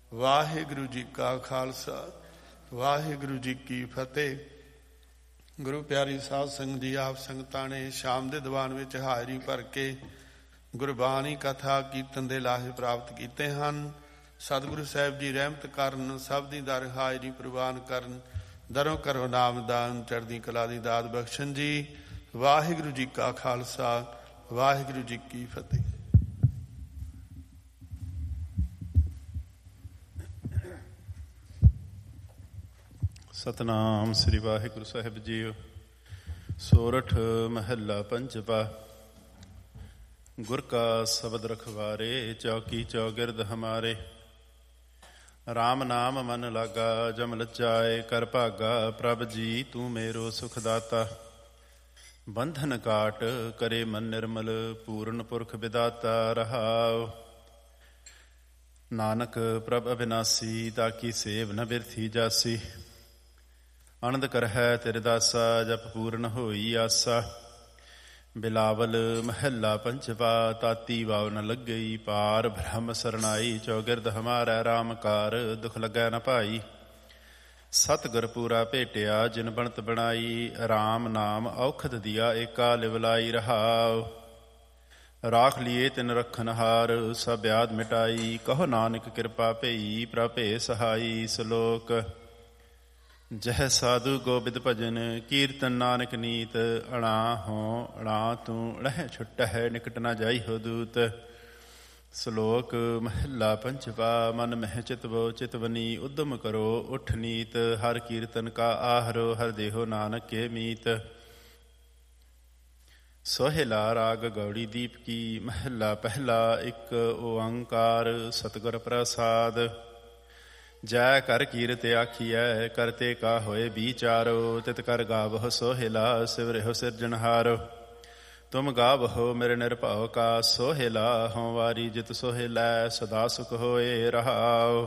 ਵਾਹਿਗੁਰੂ ਜੀ ਕਾ ਖਾਲਸਾ, ਵਾਹਿਗੁਰੂ ਜੀ ਕੀ ਫਤਿਹ। ਗੁਰੂ ਪਿਆਰੀ ਸਾਧ ਸੰਗਤ ਜੀ, ਆਪ ਸੰਗਤਾਂ ਨੇ ਸ਼ਾਮ ਦੇ ਦੀਵਾਨ ਵਿੱਚ ਹਾਜ਼ਰੀ ਭਰ ਕੇ ਗੁਰਬਾਣੀ ਕਥਾ ਕੀਰਤਨ ਦੇ ਲਾਹੇ ਪ੍ਰਾਪਤ ਕੀਤੇ ਹਨ। ਸਤਿਗੁਰੂ ਸਾਹਿਬ ਜੀ ਰਹਿਮਤ ਕਰਨ, ਸਭ ਦੀ ਦਰ ਹਾਜ਼ਰੀ ਪ੍ਰਵਾਨ ਕਰਨ, ਦਰੋਂ ਕਰੋ ਨਾਮਦਾਨ, ਚੜ੍ਹਦੀ ਕਲਾ ਦੀ ਦਾਤ ਬਖਸ਼ਣ ਜੀ। ਵਾਹਿਗੁਰੂ ਜੀ ਕਾ ਖਾਲਸਾ, ਵਾਹਿਗੁਰੂ ਜੀ ਕੀ ਫਤਿਹ। ਸਤਨਾਮ ਸ੍ਰੀ ਵਾਹਿਗੁਰੂ ਸਾਹਿਬ ਜੀਓ। ਸੋਰਠ ਮਹੱਲਾ ਪੰਜਵਾ। ਗੁਰ ਕਾ ਸ਼ਬਦ ਰਖਵਾਰੇ, ਚੌਕੀ ਚੌਗਿਰਦ ਹਮਾਰੇ। ਰਾਮ ਨਾਮ ਮਨ ਲਾਗਾ, ਜਮ ਲਜਾਏ ਕਰ ਭਾਗਾ। ਪ੍ਰਭ ਜੀ ਤੂੰ ਮੇਰੋ ਸੁਖ ਦਾਤਾ, ਬੰਧਨ ਕਾਟ ਕਰੇ ਮਨ ਨਿਰਮਲ। ਪੂਰਨ ਪੁਰਖ ਵਿਦਾਤਾ ਰਹਾਉ। ਨਾਨਕ ਪ੍ਰਭ ਅਬਿਨਾਸੀ, ਤਾਕੀ ਸੇਵ ਨ ਬਿਰਥੀ ਜਾਸੀ। ਆਨੰਦ ਕਰਹਿ ਤੇਰੇ ਦਾਸਾ, ਜਪ ਪੂਰਨ ਹੋਈ ਆਸਾ। ਬਿਲਾਵਲ ਮਹੱਲਾ ਪੰਜਵਾ। ਤਾਤੀ ਵਾਵ ਨ ਲੱਗਈ, ਪਾਰ ਬ੍ਰਹਮ ਸਰਨਾਈ। ਚੌਗਿਰਦ ਹਮਾਰਾ ਰਾਮ ਕਾਰ, ਦੁਖ ਲੱਗੈ ਨ ਭਾਈ। ਸਤਿਗੁਰ ਪੂਰਾ ਭੇਟਿਆ, ਜਿਨ ਬਣਤ ਬਣਾਈ। ਰਾਮ ਨਾਮ ਔਖਦ ਦੀਆ, ਏਕਾ ਲਿਵਲਾਈ ਰਹਾਉ। ਰਾਖ ਲੀਏ ਤਿਨ ਰਖਨਹਾਰ, ਸਭ ਬਿਆਦ ਮਿਟਾਈ। ਕਹੋ ਨਾਨਕ ਕਿਰਪਾ ਭਈ, ਪ੍ਰਭ ਭੇ ਸਹਾਈ। ਸ਼ਲੋਕ। ਜਹ ਸਾਧੂ ਗੋਬਿੰਦ ਭਜਨ, ਕੀਰਤਨ ਨਾਨਕ ਨੀਤ। ਅਣਾ ਹੋ ਅਣਾ ਤੂੰ, ਅਣਹਿ ਛੁਟਹਿ, ਨਿਕਟ ਨਾ ਜਾਈ ਹੋ ਦੂਤ। ਸ਼ਲੋਕ ਮਹੱਲਾ ਪੰਜਵਾ। ਮਨ ਮਹਿ ਚਿਤਵੋ ਚਿਤਵਨੀ, ਉਦਮ ਕਰੋ ਉਠ ਨੀਤ। ਹਰ ਕੀਰਤਨ ਕਾ ਆਹਰੋ, ਹਰ ਦੇਹੋ ਨਾਨਕ ਕੇ ਮੀਤ। ਸੋਹਿਲਾ ਰਾਗ ਗੌੜੀ ਦੀਪ ਕੀ। ਮਹੱਲਾ ਪਹਿਲਾ। ਇੱਕ ਓੰਕਾਰ ਸਤਿਗੁਰ ਪ੍ਰਸਾਦ। ਜੈ ਕਰ ਕੀਰਤ ਆਖੀਐ, ਕਰਤੇ ਕਾ ਹੋਏ ਵਿਚਾਰੋ। ਤਿਤ ਕਰ ਗਾਵਹੁ ਸੋਹਿਲਾ, ਸਿਵਰਿਹੁ ਸਿਰਜਣਹਾਰੋ। ਤੁਮ ਗਾਵਹੁ ਮੇਰੇ ਨਿਰਭਉ ਕਾ, ਸੋਹਿਲਾ ਹਉ ਵਾਰੀ ਜਿਤ ਸੋਹਿਲੈ। ਸਦਾ ਸੁਖ ਹੋਏ ਰਹਾਉ।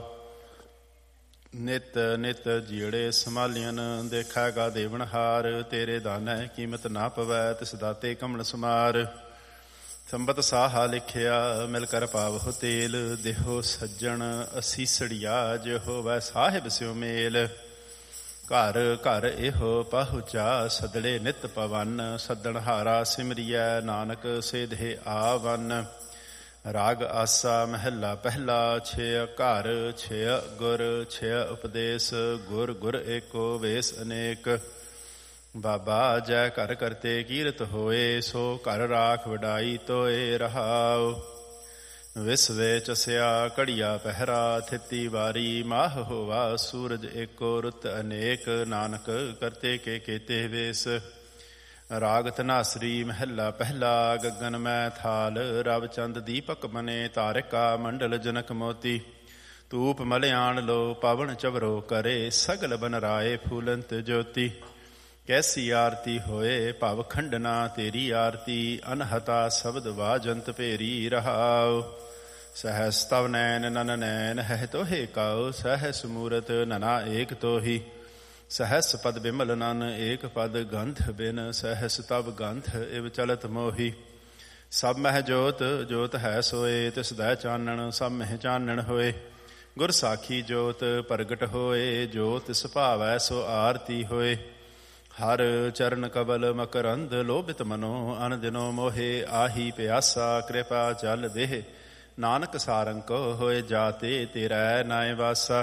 ਨਿਤ ਨਿਤ ਜੀੜੇ ਸੰਭਾਲੀਅਨ, ਦੇਖੈਗਾ ਦੇਵਨਹਾਰ। ਤੇਰੇ ਦਾਨੈ ਕੀਮਤ ਨਾ ਪਵੈ, ਤਿਸ ਦਾਤੇ ਕਮਲ ਸਮਾਰ। ਸੰਬਤ ਸਾਹਾ ਲਿਖਿਆ, ਮਿਲ ਕਰ ਪਾਵਹੁ ਤੇਲ। ਦੇਹੋ ਸੱਜਣ ਅਸੀਸੜੀਆ, ਜੇ ਹੋਵੈ ਸਾਹਿਬ ਸਿਉ ਮੇਲ। ਘਰ ਘਰ ਇਹੋ ਪਹੁੰਚਾ, ਸਦੜੇ ਨਿਤ ਪਵਨ। ਸੱਦਣਹਾਰਾ ਸਿਮਰੀਐ, ਨਾਨਕ ਸੇਧੇ ਆਵਨ। ਰਾਗ ਆਸਾ ਮਹੱਲਾ ਪਹਿਲਾ। ਛੇ ਘਰ ਛੇ ਗੁਰ, ਛੇ ਉਪਦੇਸ਼। ਗੁਰ ਗੁਰ ਏਕੋ ਵੇਸ ਅਨੇਕ। ਬਾਬਾ ਜੈ ਘਰ ਕਰਤੇ ਕੀਰਤ ਹੋਏ, ਸੋ ਘਰ ਰਾਖ ਵਡਾਈ ਤੋਏ ਰਹਾਉ। ਵਿਸਵੇ ਚਸਿਆ ਘੜੀਆ ਪਹਿਰਾ, ਥਿਤੀ ਵਾਰੀ ਮਾਹ ਹੋਵਾ। ਸੂਰਜ ਏਕੋ ਰੁੱਤ ਅਨੇਕ, ਨਾਨਕ ਕਰਤੇ ਕੇ ਕੇਤੇ ਵੇਸ। ਰਾਗ ਧਨਾਸਰੀ ਮਹੱਲਾ ਪਹਿਲਾ। ਗਗਨ ਮੈਂ ਥਾਲ, ਰਵ ਚੰਦ ਦੀਪਕ ਬਨੇ। ਤਾਰਿਕਾ ਮੰਡਲ ਜਨਕ ਮੋਤੀ। ਧੂਪ ਮਲਿਆਣ ਲੋ, ਪਵਨ ਚਵਰੋ ਕਰੇ। ਸਗਲ ਬਨ ਰਾਏ ਫੂਲੰਤ ਜੋਤੀ। ਕੈਸੀ ਆਰਤੀ ਹੋਏ, ਭਵ ਖੰਡਨਾ ਤੇਰੀ ਆਰਤੀ। ਅਨਹਤਾ ਸ਼ਬਦ ਵਾਜੰਤ ਭੇਰੀ ਰਹਾਉ। ਸਹਸ ਤਵ ਨੈਨ ਨਨ ਨੈਨ, ਹੈ ਤੋਹੇ ਕਾਉ। ਸਹਸ ਮੂਰਤ ਨਨਾ ਏਕ ਤੋਹੀ। ਸਹਸ ਪਦ ਬਿਮਲ ਨਨ, ਏਕ ਪਦ ਗੰਧ ਬਿਨ। ਸਹਸ ਤਵ ਗੰਧ ਇਵ ਚਲਤ ਮੋਹੀ। ਸਭ ਮਹਿ ਜੋਤ ਜੋਤ ਹੈ ਸੋਏ, ਤਿਸ ਦੈ ਚਾਨਣ ਸਭ ਮਹਿ ਚਾਨਣ ਹੋਏ। ਗੁਰ ਸਾਖੀ ਜੋਤ ਪ੍ਰਗਟ ਹੋਏ, ਜੋ ਤਿਸ ਭਾਵੈ ਸੋ ਆਰਤੀ ਹੋਏ। ਹਰ ਚਰਨ ਕਬਲ ਮਕਰੰਦ, ਲੋਭਿਤ ਮਨੋ ਅਨ ਦਿਨੋ ਮੋਹੇ। ਆਹੀ ਪਿਆਸਾ ਕਿਰਪਾ ਜਲ ਦੇਹ, ਨਾਨਕ ਸਾਰੰਗ ਹੋਏ ਜਾਤੇ। ਤੇਰਾ ਨਾਇ ਵਾਸਾ।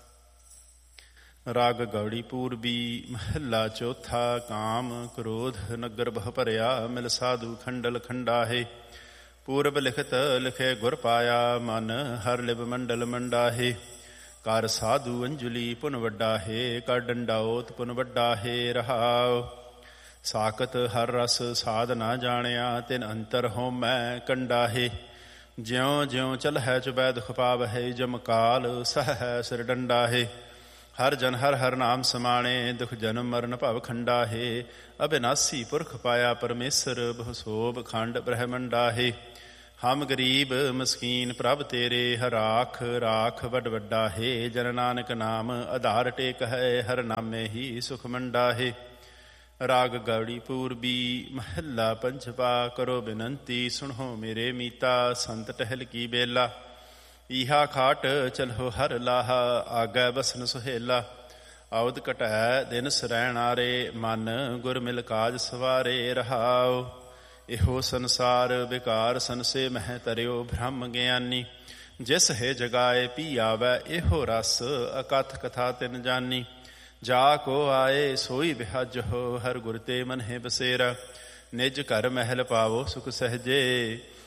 ਰਾਗ ਗੌੜੀ ਪੂਰਬੀ ਮਹੱਲਾ ਚੌਥਾ। ਕਾਮ ਕ੍ਰੋਧ ਨਗਰ ਬਹੁ ਭਰਿਆ, ਮਿਲ ਸਾਧੂ ਖੰਡਲ ਖੰਡਾਹੇ। ਪੂਰਬ ਲਿਖਤ ਲਿਖੇ ਗੁਰ ਪਾਇਆ, ਮਨ ਹਰ ਲਿਵ ਮੰਡਲ ਮੰਡਾਹੇ। ਕਰ ਸਾਧੂ ਅੰਜਲੀ ਪੁਨ ਵੱਡਾ ਹੈ, ਕਰ ਡੰਡਾਓਤ ਪੁਨ ਵੱਡਾ ਹੈ ਰਹਾਉ। ਸਾਕਤ ਹਰ ਰਸ ਸਾਧ ਨਾ ਜਾਣਿਆ, ਤਿਨ ਅੰਤਰ ਹੋਮੈ ਕੰਡਾ ਹੈ। ਜਿਉਂ ਜਿਉਂ ਚਲਹਿ ਚੁਬੈ ਦੁਖ ਪਾਵਹਿ, ਜਮ ਕਾਲ ਸਹੈ ਸਿਰ ਡੰਡਾ ਹੈ। ਹਰ ਜਨ ਹਰ ਹਰ ਨਾਮ ਸਮਾਣੇ, ਦੁਖ ਜਨਮ ਮਰਨ ਭਵ ਖੰਡਾ ਹੈ। ਅਬਿਨਾਸੀ ਪੁਰਖ ਪਾਇਆ ਪਰਮੇਸ਼ਰ, ਬਹੁ ਸੋਭ ਖੰਡ ਬ੍ਰਹਮੰਡਾ ਹੈ। ਹਮ ਗਰੀਬ ਮਸਕੀਨ ਪ੍ਰਭ ਤੇਰੇ, ਰਾਖ ਰਾਖ ਵੱਡ ਵੱਡਾ ਹੈ। ਜਨ ਨਾਨਕ ਨਾਮ ਆਧਾਰ ਟੇਕ ਹੈ, ਹਰ ਨਾਮੇ ਹੀ ਸੁਖ ਮੰਡਾ ਹੈ। ਰਾਗ ਗੌੜੀ ਪੂਰਬੀ ਮਹੱਲਾ ਪੰਜਵਾ। ਕਰੋ ਬਿਨੰਤੀ ਸੁਣੋ ਮੇਰੇ ਮੀਤਾ, ਸੰਤ ਟਹਿਲ ਕੀ ਬੇਲਾ। ਈਹਾ ਖਾਟ ਚਲੋ ਹਰ ਲਾਹਾ, ਆਗੈ ਬਸਨ ਸੁਹੇਲਾ। ਆਉਦ ਘਟੈ ਦਿਨ ਸਰੈਣ ਆਰੇ, ਮਨ ਗੁਰ ਮਿਲ ਕਾਜ ਸਵਾਰੇ ਰਹਾਉ। ਇਹੋ ਸੰਸਾਰ ਵਿਕਾਰ ਸੰਸੇ ਮਹਿ ਤਰਿਓ, ਬ੍ਰਹਮ ਗਿਆਨੀ। ਜਿਸ ਹੈ ਜਗਾਏ ਪੀ ਆਵੈ, ਇਹੋ ਰਸ ਅਕਥ ਕਥਾ ਤਿਨ ਜਾਨੀ। ਜਾ ਕੋ ਆਏ ਸੋਈ ਬਿਹਜ ਹੋ, ਹਰ ਗੁਰ ਤੇ ਮਨ ਹੈ ਬਸੇਰਾ। ਨਿਜ ਘਰ ਮਹਿਲ ਪਾਵੋ ਸੁਖ ਸਹਜੇ,